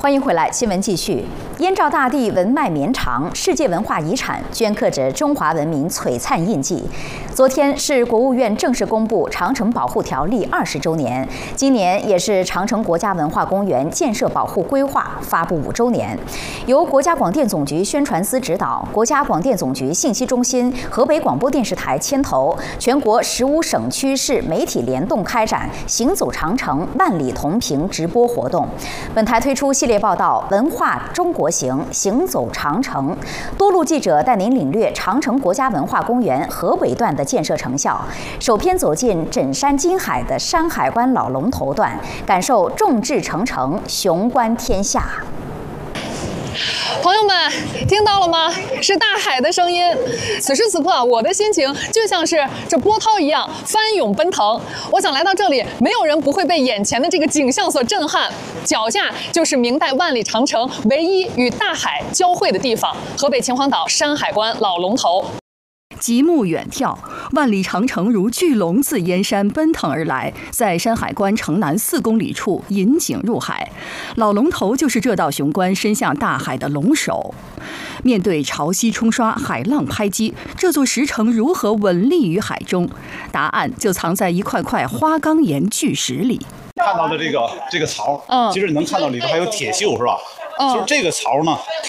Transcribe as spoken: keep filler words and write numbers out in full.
欢迎回来，新闻继续。燕赵大地文脉绵长，世界文化遗产镌刻着中华文明璀璨印记。昨天是国务院正式公布《长城保护条例》二十周年，今年也是长城国家文化公园建设保护规划发布五周年。由国家广电总局宣传司指导，国家广电总局信息中心、河北广播电视台牵头，全国十五省区市媒体联动开展“行走长城，万里同屏”直播活动。本台推出系列报道《文化中国行，行走长城》，多路记者带您领略长城国家文化公园河北段的建设成效。首篇走进枕山金海的山海关老龙头段，感受众志成城，雄观天下。 朋友们，听到了吗？是大海的声音。此时此刻，我的心情就像是这波涛一样翻涌奔腾。我想来到这里，没有人不会被眼前的这个景象所震撼。脚下就是明代万里长城唯一与大海交汇的地方——河北秦皇岛山海关老龙头。 极目远眺，万里长城如巨龙自燕山奔腾而来，在山海关城南四公里处引颈入海。老龙头就是这道雄关伸向大海的龙首。面对潮汐冲刷、海浪拍击，这座石城如何稳立于海中？答案就藏在一块块花岗岩巨石里。 看到的这个这个槽， 嗯， 其实你能看到里头还有铁锈，是吧？ 嗯， 就是这个槽呢，